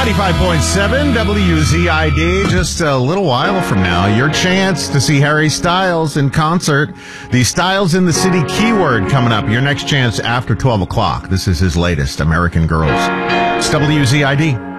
95.7 WZID. Just a little while from now, your chance to see Harry Styles in concert. The Styles in the City keyword coming up. Your next chance after 12 o'clock. This is his latest, American Girls. It's WZID.